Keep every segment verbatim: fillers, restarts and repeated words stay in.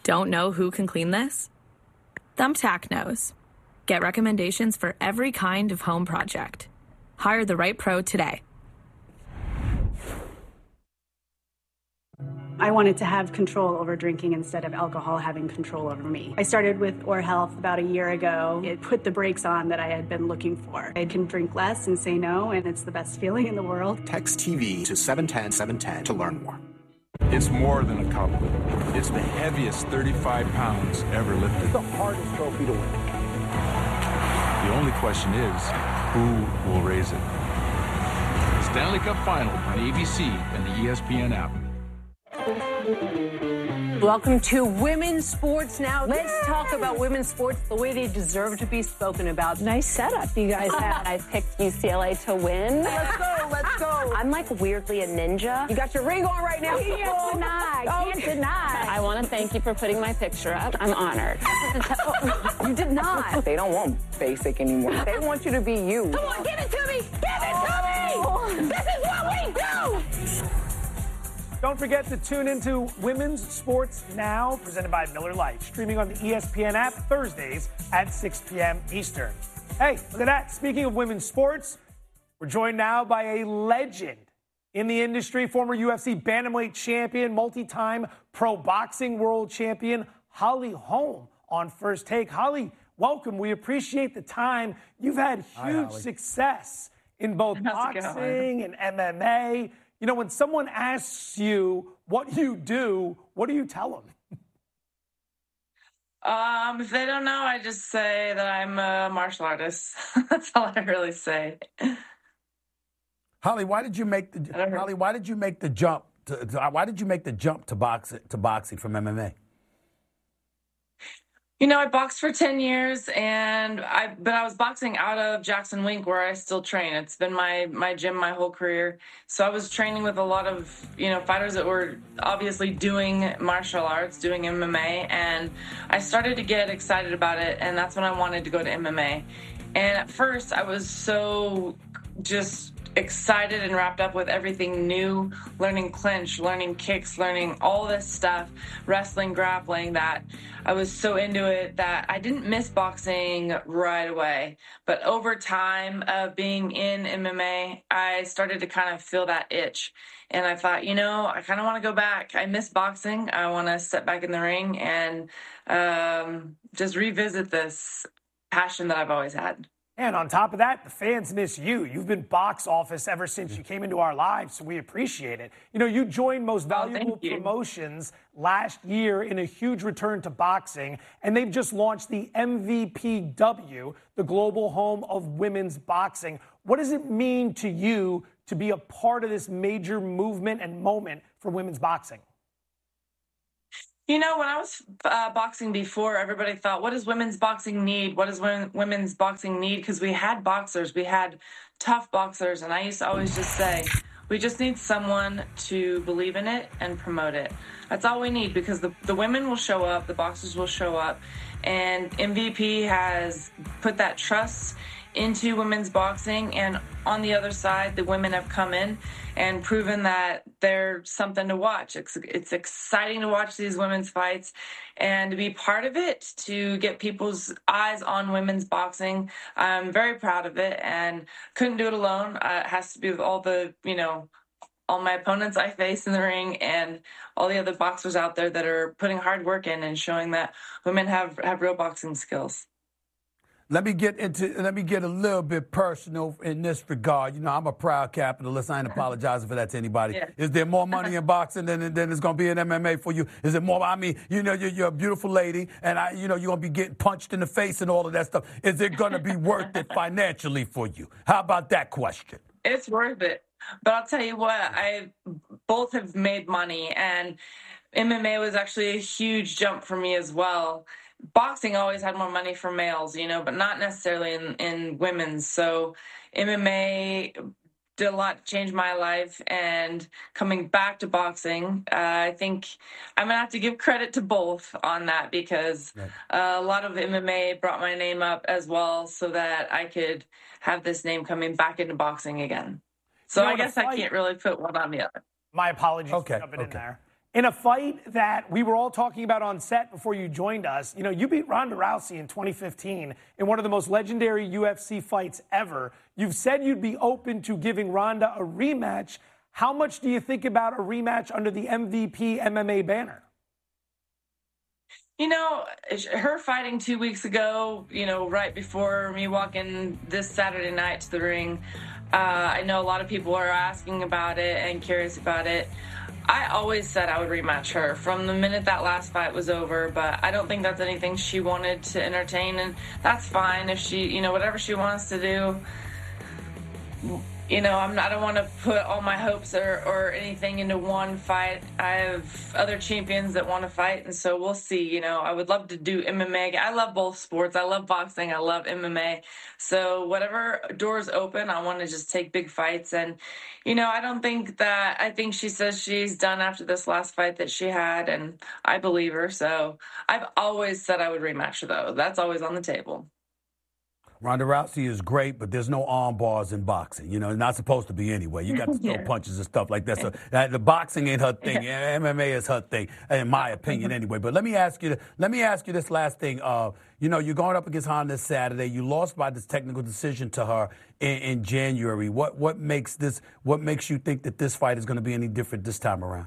Don't know who can clean this? Thumbtack knows. Get recommendations for every kind of home project. Hire the right pro today. I wanted to have control over drinking instead of alcohol having control over me. I started with Or Health about a year ago. It put the brakes on that I had been looking for. I can drink less and say no, and it's the best feeling in the world. Text T V to seven one zero seven one zero to learn more. It's more than a cup. It's the heaviest thirty-five pounds ever lifted. It's the hardest trophy to win. The only question is, who will raise it? Stanley Cup Final on A B C and the E S P N app. Welcome to women's sports now. Let's Yay! talk about women's sports the way they deserve to be spoken about. Nice setup you guys had. I picked U C L A to win. Let's go, let's go. I'm like weirdly a ninja. You got your ring on right now. Can't deny, can't okay. deny. I want to thank you for putting my picture up. I'm honored. You did not. They don't want basic anymore. They want you to be you. Come on, give it to me. Give it oh. to me. This is what we do. Don't forget to tune into Women's Sports Now, presented by Miller Lite, streaming on the E S P N app Thursdays at six p.m. Eastern. Hey, look at that. Speaking of women's sports, we're joined now by a legend in the industry, former U F C bantamweight champion, multi-time pro boxing world champion, Holly Holm on First Take. Holly, welcome. We appreciate the time. You've had huge Hi, success in both How's boxing and M M A. You know, when someone asks you what you do, what do you tell them? Um, if they don't know, I just say that I'm a martial artist. That's all I really say. Holly, why did you make the Holly? Why did you make the jump? To, to, why did you make the jump to boxing to boxing from M M A? You know, I boxed for ten years, and I but I was boxing out of Jackson Wink, where I still train. It's been my my gym my whole career. So I was training with a lot of, you know, fighters that were obviously doing martial arts, doing M M A, and I started to get excited about it, and that's when I wanted to go to M M A. And at first, I was so just excited and wrapped up with everything new, learning clinch, learning kicks, learning all this stuff, wrestling, grappling, that I was so into it that I didn't miss boxing right away. But over time of being in M M A, I started to kind of feel that itch. And I thought, you know, I kind of want to go back. I miss boxing. I want to step back in the ring and um, just revisit this passion that I've always had. And on top of that, the fans miss you. You've been box office ever since you came into our lives, so we appreciate it. You know, you joined Most Valuable oh, Promotions last year in a huge return to boxing, and they've just launched the M V P W, the global home of women's boxing. What does it mean to you to be a part of this major movement and moment for women's boxing? You know, when I was uh, boxing before, everybody thought, what does women's boxing need? What does women, women's boxing need? Because we had boxers, we had tough boxers, and I used to always just say, we just need someone to believe in it and promote it. That's all we need, because the, the women will show up, the boxers will show up, and M V P has put that trust into women's boxing, and on the other side, the women have come in and proven that they're something to watch. It's, it's exciting to watch these women's fights and to be part of it, to get people's eyes on women's boxing. I'm very proud of it and couldn't do it alone. Uh, it has to be with all the, you know, all my opponents I face in the ring and all the other boxers out there that are putting hard work in and showing that women have, have real boxing skills. Let me get into. Let me get a little bit personal in this regard. You know, I'm a proud capitalist. I ain't apologizing for that to anybody. Yeah. Is there more money in boxing than than there's gonna be in M M A for you? Is it more? I mean, you know, you're, you're a beautiful lady, and I, you know, you're gonna be getting punched in the face and all of that stuff. Is it gonna be worth it financially for you? How about that question? It's worth it, but I'll tell you what. I both have made money, and M M A was actually a huge jump for me as well. Boxing always had more money for males, you know, but not necessarily in, in women's. So M M A did a lot to change my life, and coming back to boxing, uh, I think I'm going to have to give credit to both on that, because right. uh, a lot of M M A brought my name up as well so that I could have this name coming back into boxing again. So you know, I guess fight, I can't really put one on the other. My apologies okay, for jumping okay. in there. In a fight that we were all talking about on set before you joined us, you know, you beat Ronda Rousey in twenty fifteen in one of the most legendary U F C fights ever. You've said you'd be open to giving Ronda a rematch. How much do you think about a rematch under the M V P M M A banner? You know, her fighting two weeks ago, you know, right before me walking this Saturday night to the ring, uh, I know a lot of people are asking about it and curious about it. I always said I would rematch her from the minute that last fight was over, but I don't think that's anything she wanted to entertain, and that's fine if she, you know, whatever she wants to do. You know, I'm not, I don't want to put all my hopes or, or anything into one fight. I have other champions that want to fight, and so we'll see. You know, I would love to do M M A. I love both sports. I love boxing. I love M M A. So whatever doors open, I want to just take big fights. And, you know, I don't think that, I think she says she's done after this last fight that she had, and I believe her. So I've always said I would rematch her, though. That's always on the table. Ronda Rousey is great, but there's no arm bars in boxing. You know, it's not supposed to be anyway. You got to throw yeah. punches and stuff like that. So uh, the boxing ain't her thing. Yeah. M M A is her thing, in my opinion, anyway. But let me ask you, let me ask you this last thing. Uh, you know, you're going up against Honda this Saturday. You lost by this technical decision to her in, in January. What what makes this? What makes you think that this fight is going to be any different this time around?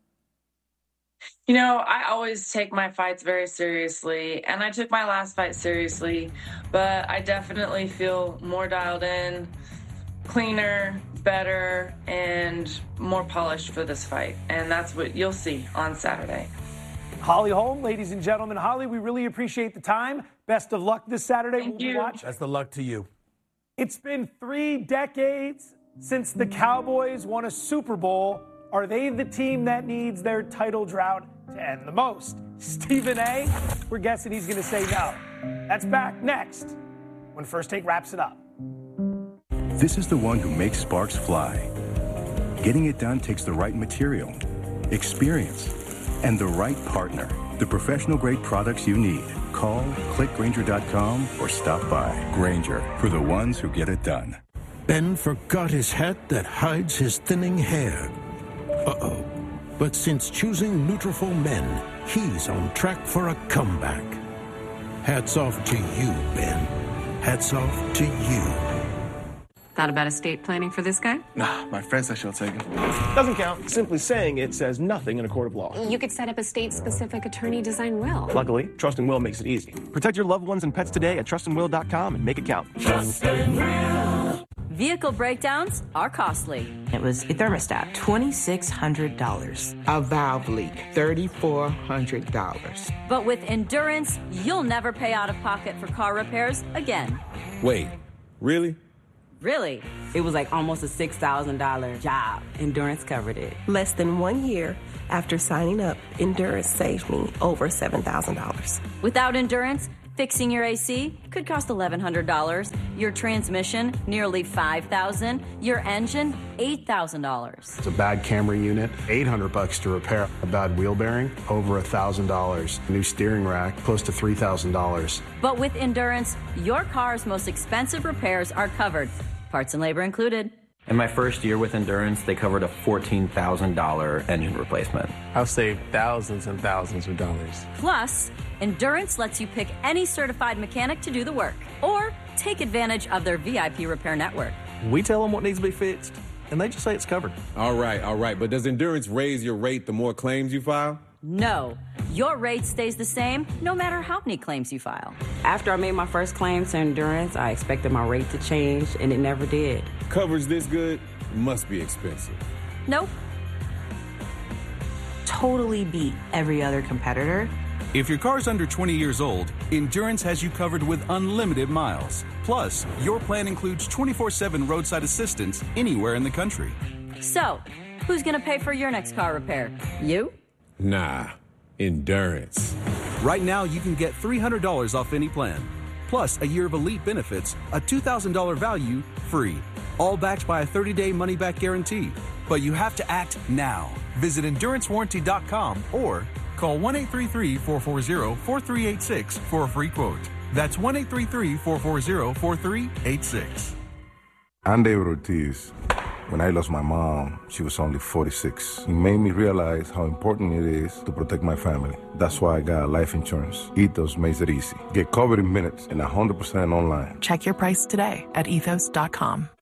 You know, I always take my fights very seriously, and I took my last fight seriously, but I definitely feel more dialed in, cleaner, better, and more polished for this fight, and that's what you'll see on Saturday. Holly Holm, ladies and gentlemen. Holly, we really appreciate the time. Best of luck this Saturday. Thank we'll you. Watch. Best of luck to you. It's been three decades since the Cowboys won a Super Bowl. Are they the team that needs their title drought to end the most? Stephen A., we're guessing he's going to say no. That's back next when First Take wraps it up. This is the one who makes sparks fly. Getting it done takes the right material, experience, and the right partner. The professional-grade products you need. Call, click Grainger dot com, or stop by. Grainger, for the ones who get it done. Ben forgot his hat that hides his thinning hair. Uh-oh. But since choosing Nutrafol Men, he's on track for a comeback. Hats off to you, Ben. Hats off to you. Thought about estate planning for this guy? Nah, my friend said she'll take him. Doesn't count. Simply saying it says nothing in a court of law. You could set up a state-specific attorney design will. Luckily, Trust and Will makes it easy. Protect your loved ones and pets today at trust and will dot com and make it count. Trust and Will. Vehicle breakdowns are costly. It was a thermostat, twenty-six hundred dollars. A valve leak, three thousand four hundred dollars. But with Endurance, you'll never pay out of pocket for car repairs again. Wait, really? Really? It was like almost a six thousand dollars job. Endurance covered it. Less than one year after signing up, Endurance saved me over seven thousand dollars. Without Endurance, fixing your A C could cost eleven hundred dollars, your transmission nearly five thousand dollars, your engine eight thousand dollars. It's a bad Camry unit, eight hundred bucks to repair. A bad wheel bearing, over one thousand dollars. A new steering rack, close to three thousand dollars. But with Endurance, your car's most expensive repairs are covered, parts and labor included. In my first year with Endurance, they covered a fourteen thousand dollars engine replacement. I've saved thousands and thousands of dollars. Plus, Endurance lets you pick any certified mechanic to do the work, or take advantage of their V I P repair network. We tell them what needs to be fixed, and they just say it's covered. All right, all right, but does Endurance raise your rate the more claims you file? No. Your rate stays the same no matter how many claims you file. After I made my first claim to Endurance, I expected my rate to change, and it never did. Coverage this good must be expensive. Nope. Totally beat every other competitor. If your car's under twenty years old, Endurance has you covered with unlimited miles. Plus, your plan includes twenty-four seven roadside assistance anywhere in the country. So, who's going to pay for your next car repair? You? Nah, Endurance. Right now, you can get three hundred dollars off any plan. Plus, a year of elite benefits, a two thousand dollars value, free. All backed by a thirty-day money-back guarantee. But you have to act now. Visit endurance warranty dot com or call one eight three three, four four zero, four three eight six for a free quote. That's one eight three three, four four zero, four three eight six. I'm David Ortiz. When I lost my mom, she was only forty-six. It made me realize how important it is to protect my family. That's why I got life insurance. Ethos makes it easy. Get covered in minutes and one hundred percent online. Check your price today at ethos dot com.